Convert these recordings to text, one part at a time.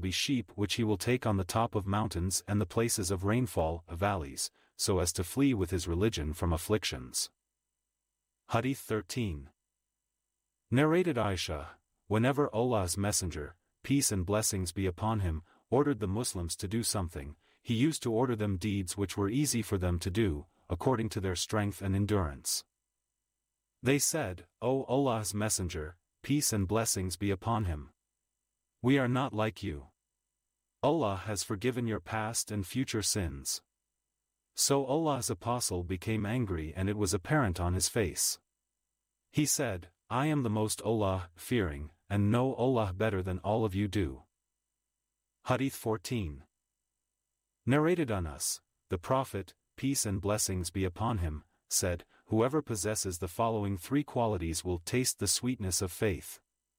be sheep which he will take on the top of mountains and the places of rainfall, valleys, so as to flee with his religion from afflictions. Hadith 13. Narrated Aisha, whenever Allah's Messenger, peace and blessings be upon him, ordered the Muslims to do something, he used to order them deeds which were easy for them to do, according to their strength and endurance. They said, O Allah's Messenger, peace and blessings be upon him. We are not like you. Allah has forgiven your past and future sins. So Allah's apostle became angry and it was apparent on his face. He said, I am the most Allah-fearing, and know Allah better than all of you do. Hadith 14. Narrated Anas, the Prophet, peace and blessings be upon him, said, whoever possesses the following three qualities will taste the sweetness of faith.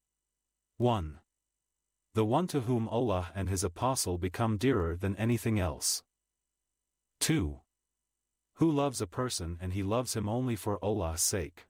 1. The one to whom Allah and his apostle become dearer than anything else. 2. Who loves a person and he loves him only for Allah's sake.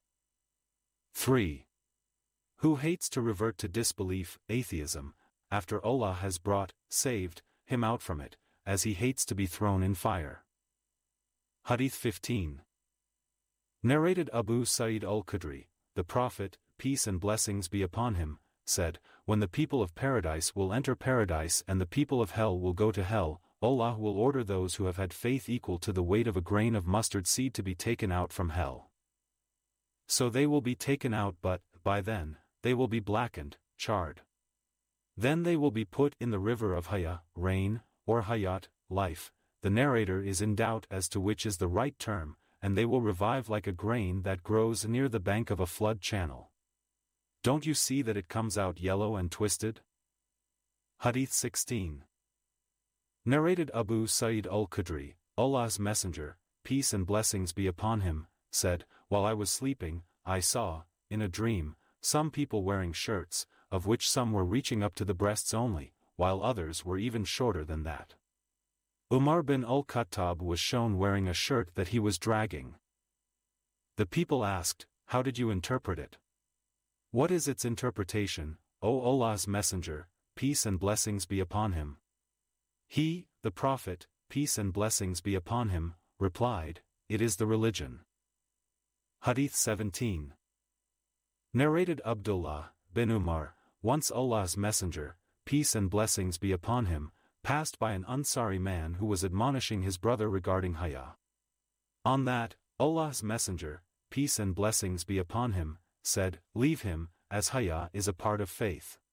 3. Who hates to revert to disbelief, atheism, after Allah has saved him out from it, as he hates to be thrown in fire. Hadith 15. Narrated Abu Sa'id al-Khudri, the Prophet, peace and blessings be upon him, said, when the people of paradise will enter paradise and the people of hell will go to hell, Allah will order those who have had faith equal to the weight of a grain of mustard seed to be taken out from hell. So they will be taken out, but, by then, they will be blackened, charred. Then they will be put in the river of Haya, rain, or Hayat, life. The narrator is in doubt as to which is the right term, and they will revive like a grain that grows near the bank of a flood channel. Don't you see that it comes out yellow and twisted? Hadith 16. Narrated Abu Sa'id al-Khudri, Allah's Messenger, peace and blessings be upon him, said, while I was sleeping, I saw, in a dream, some people wearing shirts, of which some were reaching up to the breasts only, while others were even shorter than that. Umar bin al-Khattab was shown wearing a shirt that he was dragging. The people asked, how did you interpret it? What is its interpretation, O Allah's Messenger, peace and blessings be upon him? He, the Prophet, peace and blessings be upon him, replied, it is the religion. Hadith 17. Narrated Abdullah bin Umar, once Allah's Messenger, peace and blessings be upon him, passed by an Ansari man who was admonishing his brother regarding Haya. On that, Allah's Messenger, peace and blessings be upon him, said, leave him, as Haya is a part of faith.